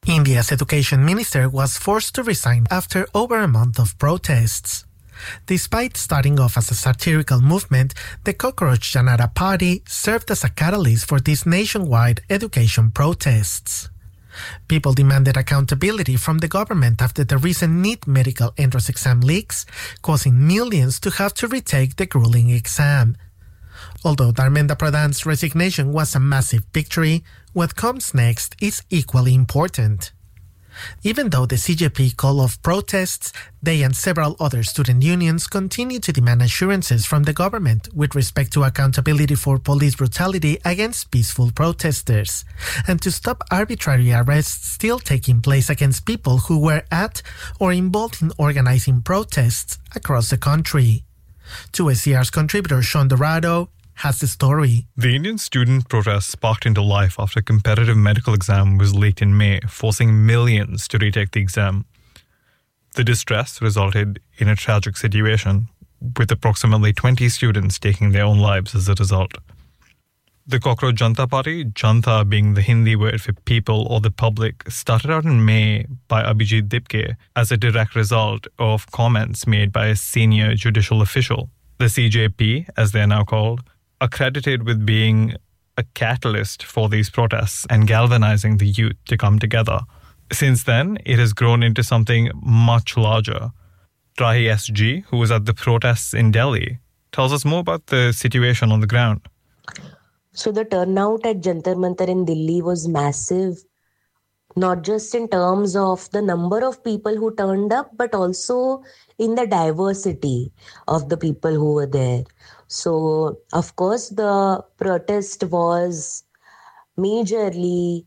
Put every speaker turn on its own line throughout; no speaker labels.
India's education minister was forced to resign after over a month of protests. Despite starting off as a satirical movement, the Cockroach Janata Party served as a catalyst for these nationwide education protests. People demanded accountability from the government after the recent NEET medical entrance exam leaks, causing millions to have to retake the grueling exam. Although Dharmendra Pradhan's resignation was a massive victory, what comes next is equally important. Even though the CJP called off protests, they and several other student unions continue to demand assurances from the government with respect to accountability for police brutality against peaceful protesters, and to stop arbitrary arrests still taking place against people who were at or involved in organizing protests across the country. 2SCR's contributor Sean Dorado has the story.
The Indian student protest sparked into life after a competitive medical exam was leaked in May, forcing millions to retake the exam. The distress resulted in a tragic situation, with approximately 20 students taking their own lives as a result. The Cockroach Janata Party, Janta being the Hindi word for people or the public, started out in May by Abhijit Dipke as a direct result of comments made by a senior judicial official. The CJP, as they are now called, are credited with being a catalyst for these protests and galvanizing the youth to come together. Since then, it has grown into something much larger. Trahi SG, who was at the protests in Delhi, tells us more about the situation on the ground.
So the turnout at Jantar Mantar in Delhi was massive, not just in terms of the number of people who turned up, but also in the diversity of the people who were there. So, of course, the protest was majorly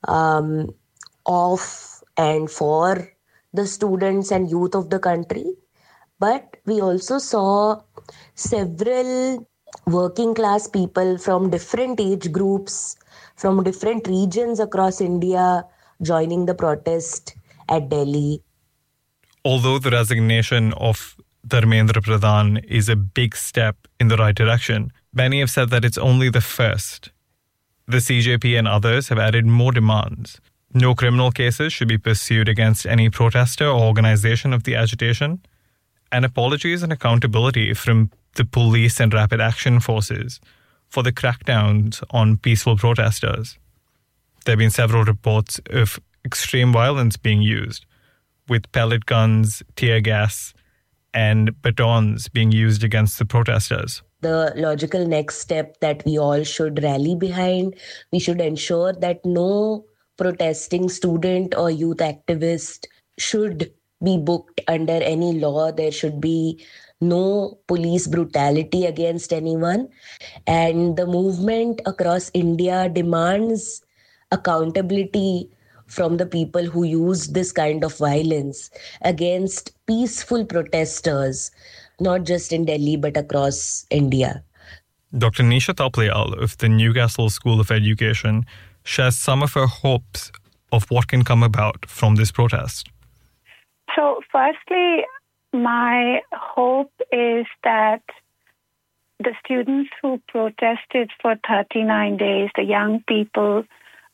of and for the students and youth of the country. But we also saw several working class people from different age groups, from different regions across India joining the protest at Delhi.
Although the resignation of Dharmendra Pradhan is a big step in the right direction, many have said that it's only the first. The CJP and others have added more demands. No criminal cases should be pursued against any protester or organization of the agitation, and apologies and accountability from the police and rapid action forces for the crackdowns on peaceful protesters. There have been several reports of extreme violence being used, with pellet guns, tear gas, and batons being used against the protesters.
The logical next step that we all should rally behind, we should ensure that no protesting student or youth activist should be booked under any law. There should be no police brutality against anyone. And the movement across India demands accountability from the people who used this kind of violence against peaceful protesters, not just in Delhi, but across India.
Dr. Nisha Taplial of the Newcastle School of Education shares some of her hopes of what can come about from this protest.
So firstly, my hope is that the students who protested for 39 days, the young people,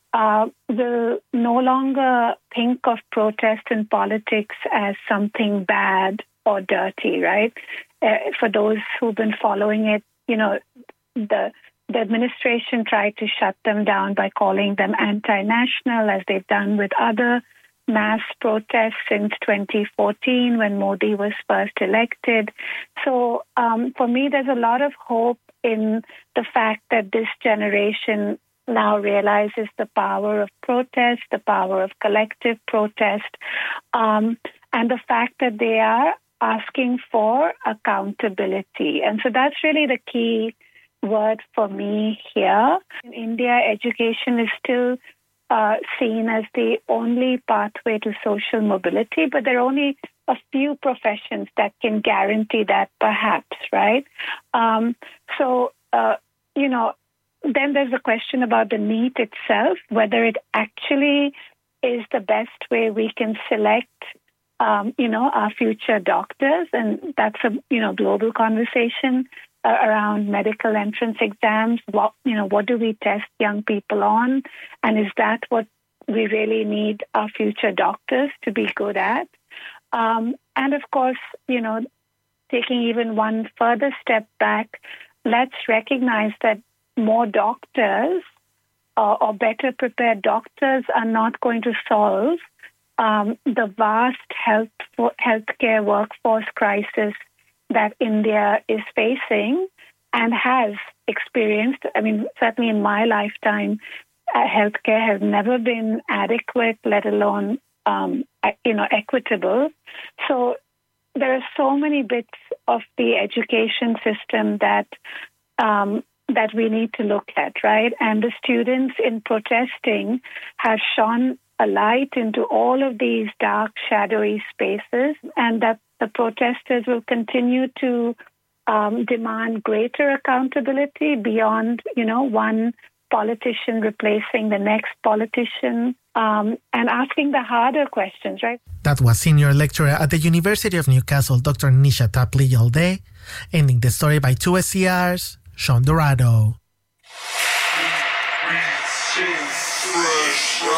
will no longer think of protest and politics as something bad or dirty, right? For those who've been following it, the administration tried to shut them down by calling them anti-national, as they've done with other mass protests since 2014 when Modi was first elected. So for me, there's a lot of hope in the fact that this generation now realizes the power of protest, the power of collective protest, and the fact that they are asking for accountability. And so that's really the key word for me here. In India, education is still seen as the only pathway to social mobility, but there are only a few professions that can guarantee that, perhaps, right? Then there's a question about the NEET itself, whether it actually is the best way we can select, our future doctors. And that's a, global conversation around medical entrance exams. What do we test young people on? And is that what we really need our future doctors to be good at. And of course, taking even one further step back, let's recognize that more doctors or better prepared doctors are not going to solve the vast healthcare workforce crisis that India is facing and has experienced. I mean, certainly in my lifetime, healthcare has never been adequate, let alone equitable. So there are so many bits of the education system that we need to look at, right? And the students in protesting have shone a light into all of these dark, shadowy spaces, and that the protesters will continue to demand greater accountability beyond, one politician replacing the next politician, and asking the harder questions, right?
That was senior lecturer at the University of Newcastle, Dr. Nisha Tapli-Yalde, ending the story by 2SCR's Sean Dorado.